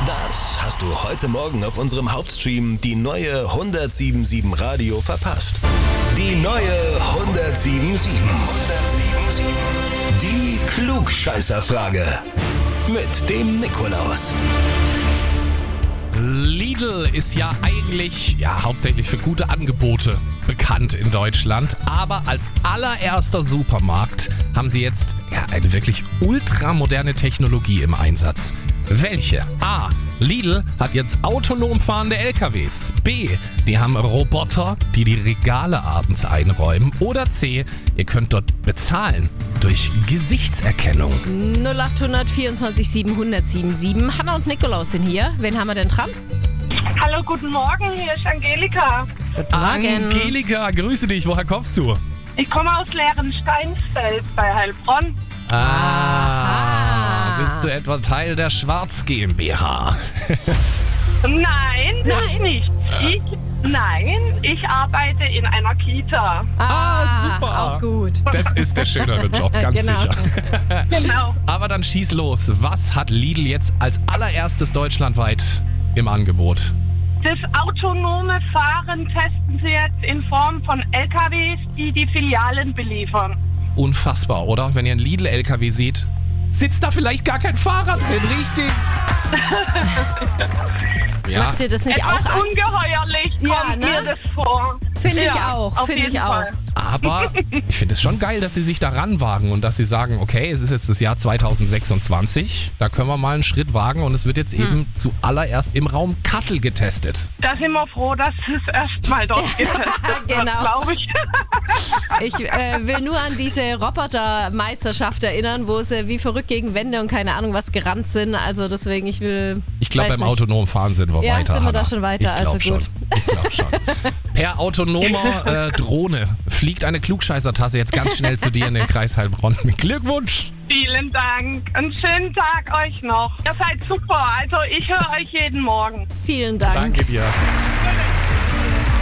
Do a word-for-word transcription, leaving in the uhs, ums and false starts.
Das hast du heute Morgen auf unserem Hauptstream die neue hundertsiebenundsiebzig Radio verpasst. Die neue hundertsiebenundsiebzig. Die Klugscheißerfrage. Mit dem Nikolaus. Lidl ist ja eigentlich ja, hauptsächlich für gute Angebote bekannt in Deutschland. Aber als allererster Supermarkt haben sie jetzt ja, eine wirklich ultramoderne Technologie im Einsatz. Welche? A. Lidl hat jetzt autonom fahrende L K Ws. B. Die haben Roboter, die die Regale abends einräumen. Oder C. Ihr könnt dort bezahlen durch Gesichtserkennung. null acht vierundzwanzig siebenhundert siebenundsiebzig. Hanna und Nikolaus sind hier. Wen haben wir denn dran? Hallo, guten Morgen, hier ist Angelika. Guten Morgen. Angelika, grüße dich. Woher kommst du? Ich komme aus Leerensteinsfeld bei Heilbronn. Ah, bist du etwa Teil der Schwarz GmbH? Nein, das Nein. nicht. Ich, nein, ich arbeite in einer Kita. Ah, super. Auch gut. Das ist der schönere Job, ganz Genau. sicher. Genau. Aber dann schieß los. Was hat Lidl jetzt als allererstes deutschlandweit im Angebot? Das autonome Fahren testen sie jetzt in Form von L K Ws, die die Filialen beliefern. Unfassbar, oder? Wenn ihr einen Lidl-L K W seht, sitzt da vielleicht gar kein Fahrer drin, richtig? Ja, Macht dir das nicht Etwas auch Angst? ungeheuerlich Ja, kommt ne? mir das vor. Finde ich Ja, auch, auf finde jeden ich auch. Fall. aber ich finde es schon geil, dass sie sich da ranwagen und dass sie sagen, okay, es ist jetzt das Jahr zweitausendsechsundzwanzig, da können wir mal einen Schritt wagen und es wird jetzt Hm. eben zuallererst im Raum Kassel getestet. Da sind wir froh, dass es erstmal dort getestet wird, Genau. glaube ich. Ich äh, will nur an diese Robotermeisterschaft erinnern, wo sie wie verrückt gegen Wände und keine Ahnung was gerannt sind. Also deswegen, ich will... Ich glaube, weiß beim nicht. autonomen Fahren sind wir Ja, weiter. sind wir da Hanna. schon weiter, ich glaub also gut. Schon. Ich glaube schon. Per autonomer äh, Drohne fliegt eine Klugscheißertasse jetzt ganz schnell zu dir in den Kreis Heilbronn. Glückwunsch! Vielen Dank. Einen schönen Tag euch noch. Ihr seid super. Also ich höre euch jeden Morgen. Vielen Dank. Danke dir.